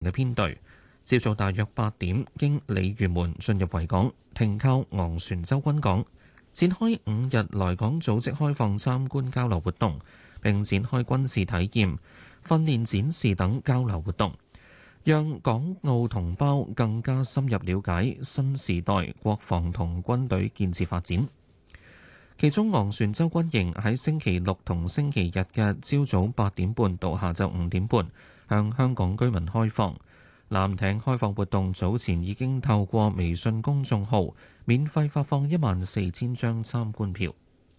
嘅編隊，朝早大約8點經鯉魚門進入維港，停靠昂船洲軍港，展開5日來港組織開放參觀交流活動，並展開軍事體驗、訓練展示等交流活動，讓港澳同胞更加深入了解新時代國防同軍隊建設發展。其中昂船洲軍營喺星期六同星期日嘅朝早8點半到下晝5點半向香港居民開放。艦艇開放活動早前已經透過微信公眾號免費發放14000張參觀票。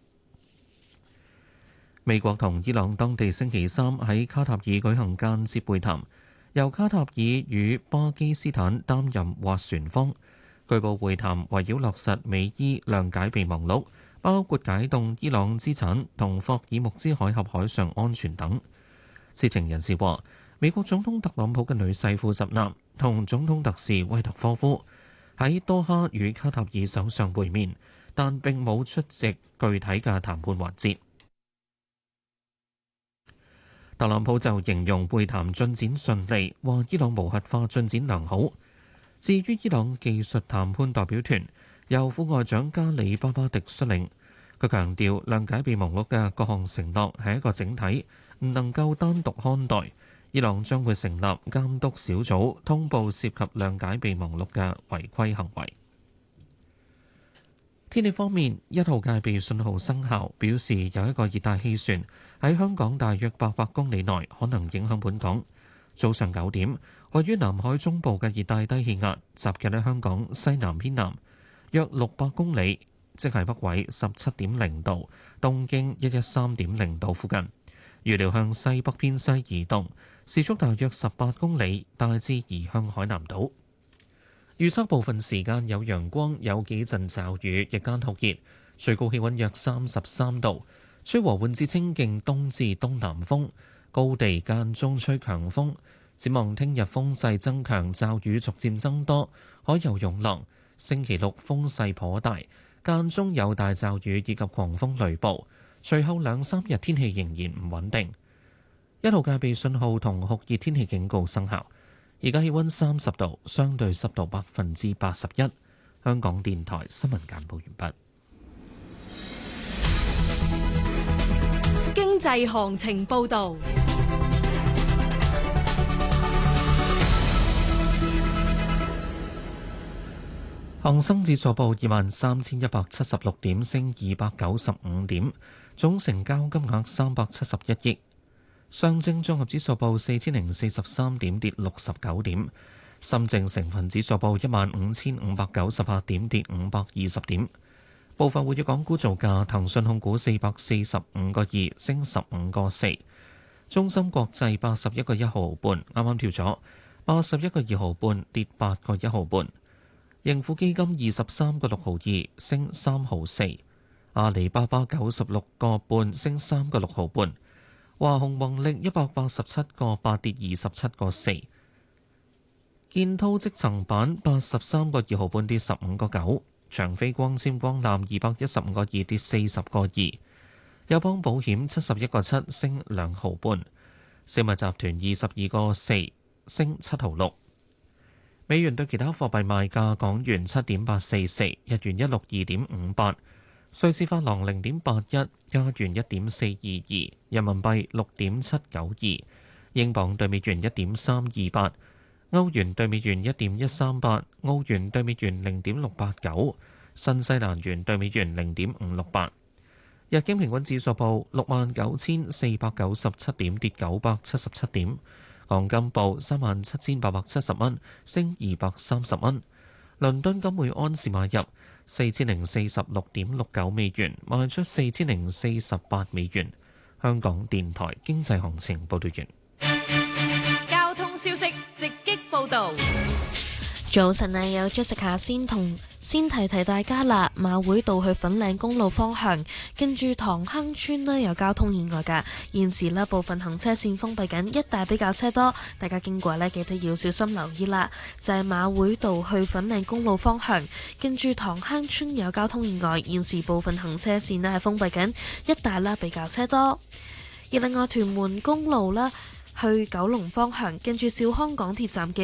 美國同伊朗當地星期三喺卡塔爾舉行間接會談，由卡塔爾與巴基斯坦擔任斡旋方。據報會談圍繞落實美伊諒解備忘錄，包括解凍伊朗資產同霍爾木茲海峽海上安全等。知情人士話，美國總統特朗普嘅女婿庫什納同總統特使威特科夫喺多哈與卡塔爾首相會面，但並冇出席具體嘅談判環節。特朗普就形容會談進展順利，話伊朗無核化進展良好。至於伊朗技術談判代表團，由副外長加里巴巴迪率領，佢強調諒解備忘錄嘅各項承諾係一個整體，唔能夠單獨看待。伊朗將會成立監督小組，通報涉及諒解備忘錄嘅違規行為。天氣方面，1號戒備信號生效，表示有一個熱帶氣旋喺香港大約800公里內可能影響本港。早上9點，位於南海中部嘅熱帶低氣壓集結喺香港西南偏南約600公里，即係北緯17.0度、東經113.0度附近。預料向西北偏西移動，時速大約18公里，大致移向海南島。預測部分時間有陽光，有幾陣驟雨，日間酷熱，最高氣溫約33度，吹和緩至清勁東至東南風，高地間中吹強風。展望聽日風勢增強，驟雨逐漸增多，海有湧浪。星期六風勢頗大，間中有大驟雨以及狂風雷暴。隨後2-3日天氣仍然唔穩定。1號戒備信號同酷熱天氣警告生效。而家氣溫30度，相對濕度81%。香港電台新聞簡報完畢。經濟行情報導。 恒生指數報23,176點，升295點，總成交金額371億。上證綜合指數報4,043點，跌69點。深證成分指數報15,598點，跌520點。部分活躍港股造價：騰訊控股445個2，升15個4；中芯國際81個1毫半，啱啱跳咗81個2毫半，跌8個1毫半。盈富基金23個6毫2，升3毫4；阿里巴巴96個半，升3個6毫半；華虹宏力187個8，跌27個4；建滔積層板83個2毫半，跌15個9；長飛光纖光纜215個2，跌40個2；友邦保險71個7，升2毫半；小米集團22個4，升7毫6。美元對其他貨幣賣價：港元7.844，日元162.58，瑞士法郎0.81，加元1.422，人民幣6.792，英鎊對美元1.328，歐元對美元1.138，澳元對美元0.689，新西蘭元對美元0.568。日經平均指數報69,497點，跌977點。港金報37,870蚊，升230蚊。倫敦金每安士買入4046.69美元，賣出4048美元。香港電台經濟行情報道完。 交通消息直擊報導。 早晨啊，有 Jessica 先提提大家啦。馬會道去粉嶺公路方向，近住塘坑村呢有交通意外㗎，現時呢部分行車線封閉緊，一帶比較車多，大家經過呢記得要小心留意啦。就係馬會道去粉嶺公路方向，近住塘坑村有交通意外，現時部分行車線呢係封閉緊，一帶呢比較車多。而另外屯門公路啦， 去九龍方向，跟住兆康港鐵站嘅